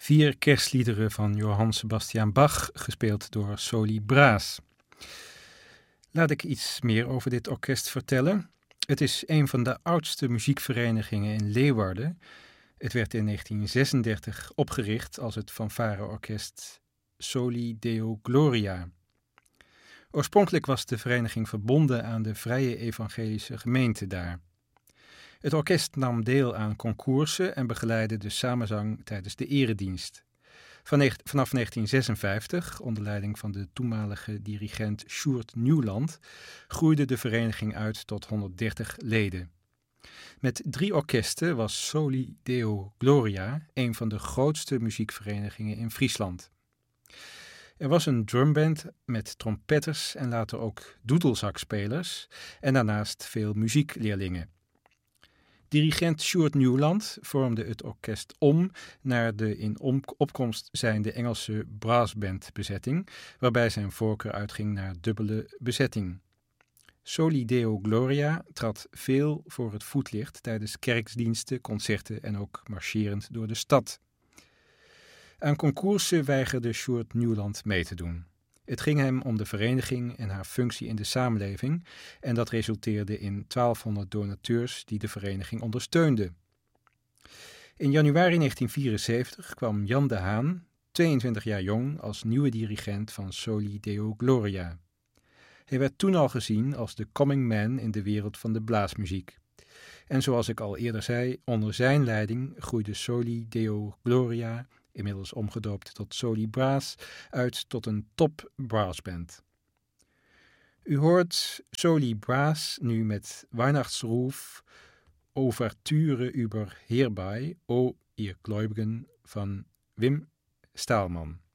4 kerstliederen van Johann Sebastian Bach, gespeeld door Soli Braas. Laat ik iets meer over dit orkest vertellen. Het is een van de oudste muziekverenigingen in Leeuwarden. Het werd in 1936 opgericht als het fanfareorkest Soli Deo Gloria. Oorspronkelijk was de vereniging verbonden aan de Vrije Evangelische Gemeente daar. Het orkest nam deel aan concoursen en begeleidde de samenzang tijdens de eredienst. Vanaf 1956, onder leiding van de toenmalige dirigent Sjoerd Nieuwland, groeide de vereniging uit tot 130 leden. Met 3 orkesten was Soli Deo Gloria een van de grootste muziekverenigingen in Friesland. Er was een drumband met trompetters en later ook doedelzakspelers en daarnaast veel muziekleerlingen. Dirigent Sjoerd Nieuwland vormde het orkest om naar de in opkomst zijnde Engelse brassbandbezetting, waarbij zijn voorkeur uitging naar dubbele bezetting. Soli Deo Gloria trad veel voor het voetlicht tijdens kerkdiensten, concerten en ook marcherend door de stad. Aan concoursen weigerde Sjoerd Nieuwland mee te doen. Het ging hem om de vereniging en haar functie in de samenleving en dat resulteerde in 1200 donateurs die de vereniging ondersteunden. In januari 1974 kwam Jan de Haan, 22 jaar jong, als nieuwe dirigent van Soli Deo Gloria. Hij werd toen al gezien als de coming man in de wereld van de blaasmuziek. En zoals ik al eerder zei, onder zijn leiding groeide Soli Deo Gloria, inmiddels omgedoopt tot Soli Braas, uit tot een top brassband. U hoort Soli Braas nu met Weihnachtsruf, Ouverture über Herbei, O ihr Gläubigen van Wim Staalman.